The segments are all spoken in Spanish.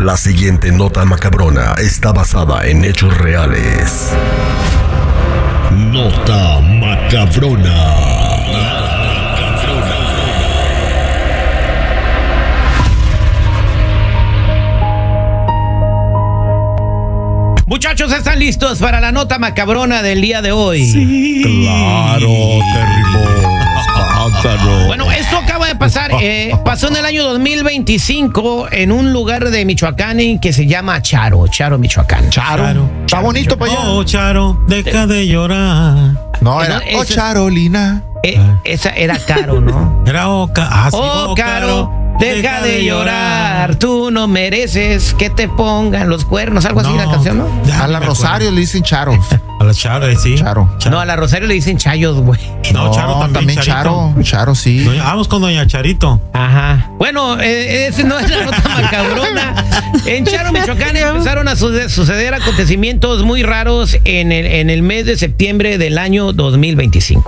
La siguiente nota macabrona está basada en hechos reales. Nota macabrona. Muchachos, ¿están listos para la nota macabrona del día de hoy? Sí. Claro, terrible. Bueno, esto acaba de pasar. Pasó en el año 2025 en un lugar de Michoacán que se llama Charo, Michoacán. Charo. Está bonito para allá. Oh, Charo, deja de llorar. No, era Charolina. Esa era Caro, ¿no? Era Oca. Oh, Caro, deja de llorar. Tú no mereces que te pongan los cuernos. Algo así la canción, ¿no? A la Rosario le dicen Charo. A la Charo, sí. Charo. No, a la Rosario le dicen Chayos, güey. No, Charo también. Charo. Charo, sí. Vamos con doña Charito. Ajá. Bueno, ese no es la nota macabrona. En Charo, Michoacán, empezaron a suceder acontecimientos muy raros en el mes de septiembre del año 2025.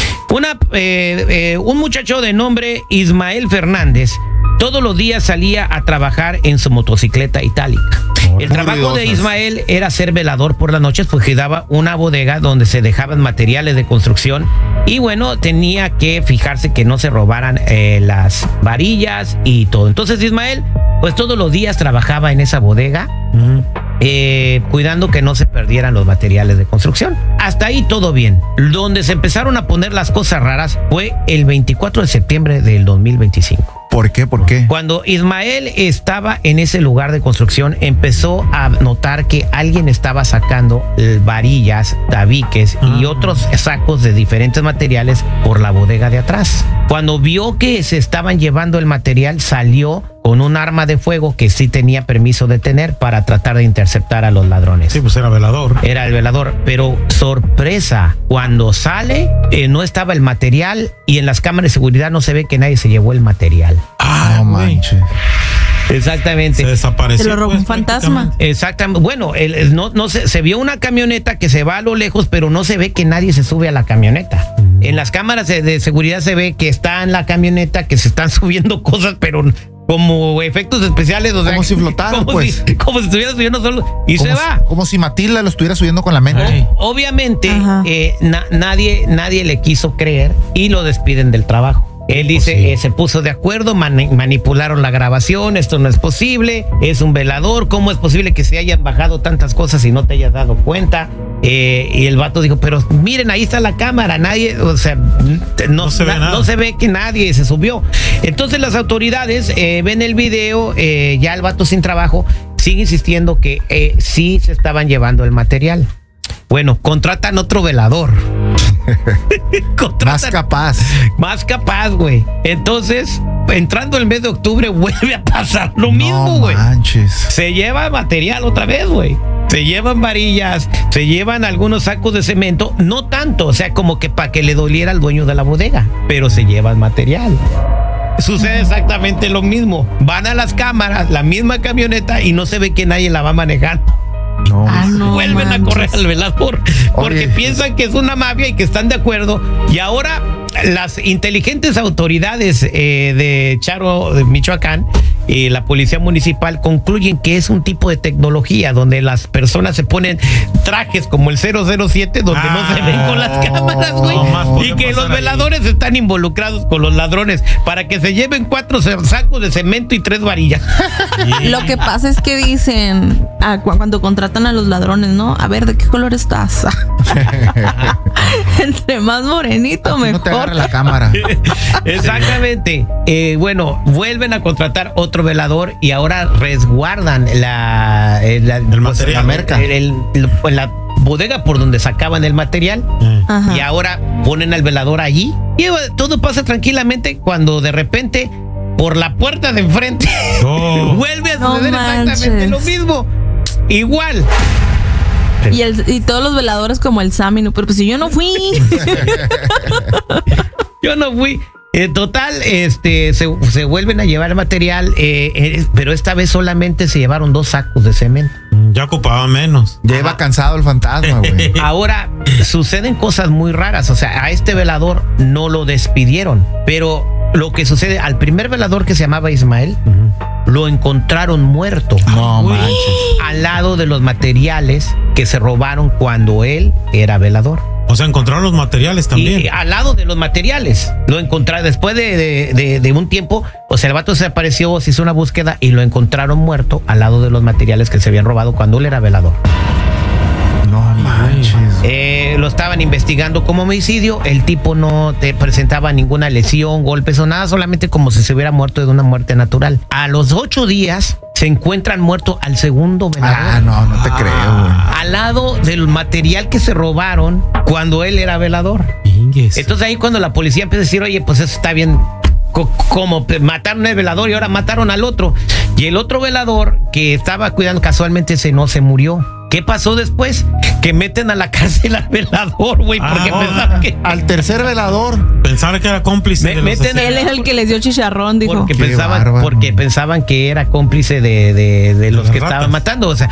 Un muchacho de nombre Ismael Fernández todos los días salía a trabajar en su motocicleta itálica. El trabajo de Ismael era ser velador por las noches, pues cuidaba una bodega donde se dejaban materiales de construcción y bueno, tenía que fijarse que no se robaran las varillas y todo. Entonces Ismael, pues todos los días trabajaba en esa bodega, cuidando que no se perdieran los materiales de construcción. Hasta ahí todo bien. Donde se empezaron a poner las cosas raras fue el 24 de septiembre del 2025. ¿Por qué? ¿Por qué? Cuando Ismael estaba en ese lugar de construcción, empezó a notar que alguien estaba sacando varillas, tabiques y otros sacos de diferentes materiales por la bodega de atrás. Cuando vio que se estaban llevando el material, salió con un arma de fuego que sí tenía permiso de tener para tratar de interceptar a los ladrones. Sí, pues era velador. Era el velador, pero sorpresa, cuando sale no estaba el material y en las cámaras de seguridad no se ve que nadie se llevó el material. No manches. Se Exactamente. desapareció. Se lo robó un fantasma. Exactamente. Bueno, no se vio una camioneta que se va a lo lejos, pero no se ve que nadie se sube a la camioneta. En las cámaras de seguridad se ve que está en la camioneta, que se están subiendo cosas, pero como efectos especiales, o sea, como si flotara, como pues. Como si estuviera subiendo solo y se va. Como si Matilda lo estuviera subiendo con la mente. Obviamente, nadie le quiso creer y lo despiden del trabajo. Él dice, se puso de acuerdo, manipularon la grabación, esto no es posible, es un velador, ¿cómo es posible que se hayan bajado tantas cosas y no te hayas dado cuenta? Y el vato dijo, pero miren, ahí está la cámara, nadie, o sea, no se ve que nadie se subió. Entonces las autoridades ven el video, ya el vato sin trabajo, sigue insistiendo que sí se estaban llevando el material. Bueno, contratan otro velador. Más capaz, güey. Entonces, entrando el mes de octubre, vuelve a pasar lo mismo, güey. Manches. Se lleva material otra vez, güey. Se llevan varillas, se llevan algunos sacos de cemento, no tanto, o sea, como que para que le doliera al dueño de la bodega, pero se llevan material. Sucede exactamente lo mismo. Van a las cámaras, la misma camioneta y no se ve que nadie la va manejando. No, vuelven a correr al velador porque piensan que es una mafia y que están de acuerdo. Y ahora las inteligentes autoridades de Charo, de Michoacán, y la policía municipal concluyen que es un tipo de tecnología donde las personas se ponen trajes como el 007 donde no se ven con las cámaras, güey, y que los veladores están involucrados con los ladrones para que se lleven 4 sacos de cemento y 3 varillas. Lo que pasa es que dicen cuando contratan a los ladrones, ¿no? A ver, ¿de qué color estás? Entre más morenito, mejor. No te agarra la cámara. Exactamente. Bueno, vuelven a contratar otro velador y ahora resguardan el material, la merca, la bodega por donde sacaban el material. Ajá. Y ahora ponen al velador allí y todo pasa tranquilamente cuando de repente por la puerta de enfrente vuelve a suceder exactamente lo mismo. Igual. Y todos los veladores como el Sammy, ¿no? Pero pues si yo no fui. Yo no fui. En total, se vuelven a llevar material, pero esta vez solamente se llevaron 2 sacos de cemento. Ya ocupaba menos. Ya iba cansado el fantasma, güey. Ahora, suceden cosas muy raras. O sea, a este velador no lo despidieron, pero lo que sucede, al primer velador que se llamaba Ismael, lo encontraron muerto. No Uy. manches. Al lado de los materiales que se robaron cuando él era velador. O sea, encontraron los materiales también. Y al lado de los materiales. Lo encontraron después de un tiempo. O sea, el vato se apareció, se hizo una búsqueda y lo encontraron muerto al lado de los materiales que se habían robado cuando él era velador. No manches. Lo estaban investigando como homicidio. El tipo no te presentaba ninguna lesión, golpes o nada, solamente como si se hubiera muerto de una muerte natural. A los 8 días se encuentran muerto al segundo velador. No te creo, güey. Al lado del material que se robaron cuando él era velador. Ingues. Entonces ahí cuando la policía empieza a decir, oye, pues eso está bien, como mataron al velador y ahora mataron al otro. Y el otro velador que estaba cuidando casualmente ese no se murió. ¿Qué pasó después? Que meten a la cárcel al velador, güey, porque pensaban que... Al tercer velador. Pensar que era cómplice de los meten Él es el que les dio chicharrón, dijo. Porque Qué bárbaro. pensaban que era cómplice de los las que ratas. estaban matando. O sea,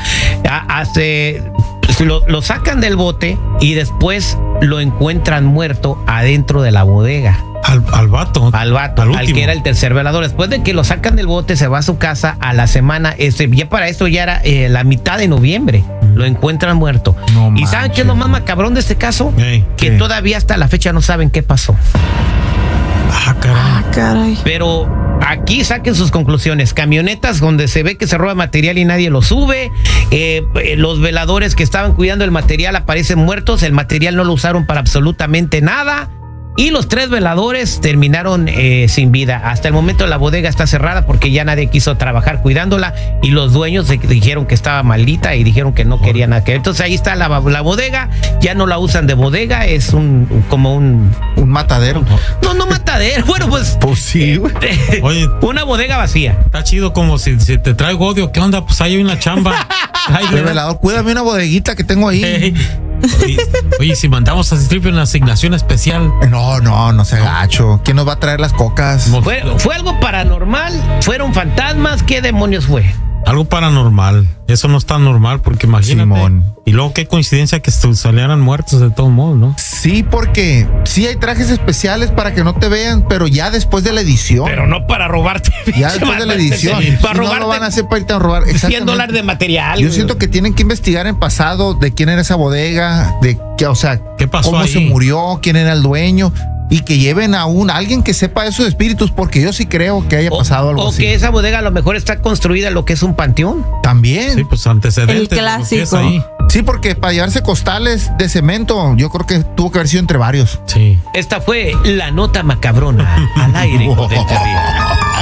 lo sacan del bote y después lo encuentran muerto adentro de la bodega. Al vato. Al vato, al último. que era el tercer velador. Después de que lo sacan del bote, se va a su casa a la semana. Ya para esto ya era la mitad de noviembre. Lo encuentran muerto. No ¿Y saben qué es lo más manches. macabrón de este caso? Ey. Que ¿Qué? todavía hasta la fecha no saben qué pasó. Ah, caray. Ah, caray. Pero aquí saquen sus conclusiones. Camionetas donde se ve que se roba material y nadie lo sube. Los veladores que estaban cuidando el material aparecen muertos. El material no lo usaron para absolutamente nada. Y los 3 veladores terminaron sin vida. Hasta el momento la bodega está cerrada porque ya nadie quiso trabajar cuidándola. Y los dueños dijeron que estaba maldita y dijeron que no querían nada que ver. Entonces ahí está la bodega. Ya no la usan de bodega. Es como un... Un matadero. No matadero. Bueno, pues... Pues sí, güey. Oye, Una bodega vacía. está chido como si te traigo odio. ¿Qué onda? Pues hay una chamba. Ay, El velador, cuídame una bodeguita que tengo ahí. Ey. Oye, si mandamos a Strip en una asignación especial. No se gacho. ¿Quién nos va a traer las cocas? ¿Fue algo paranormal? ¿Fueron fantasmas? ¿Qué demonios fue? Algo paranormal. Eso no está normal porque imagínate. Simón. Y luego qué coincidencia que salieran muertos de todos modos, ¿no? Sí, porque sí hay trajes especiales para que no te vean, pero ya después de la edición. Pero no para robarte. Ya después de la edición. Sí, para Si no robarte lo van a hacer para irte a robar. $100 de material. Yo siento que tienen que investigar en pasado de quién era esa bodega, de qué, o sea, ¿Qué pasó cómo ahí? se murió, quién era el dueño. Y que lleven a alguien que sepa esos espíritus, porque yo sí creo que haya pasado algo o así. que esa bodega a lo mejor está construida en lo que es un panteón. También. Sí, pues antecedentes. El clásico. de lo que es ahí. Sí, porque para llevarse costales de cemento, yo creo que tuvo que haber sido entre varios. Sí. Esta fue la nota macabrona al aire con el terrible.